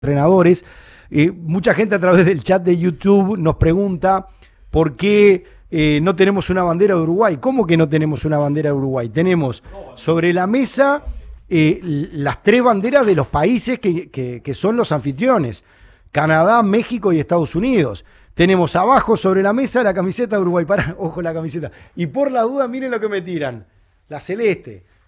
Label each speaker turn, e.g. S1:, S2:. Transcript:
S1: entrenadores. Mucha gente a través del chat de YouTube nos pregunta por qué no tenemos una bandera de Uruguay. ¿Cómo que no tenemos una bandera de Uruguay? Tenemos sobre la mesa las tres banderas de los países que son los anfitriones: Canadá, México y Estados Unidos. Tenemos abajo sobre la mesa la camiseta de Uruguay. Ojo la camiseta. Y por la duda, miren lo que me tiran: la celeste.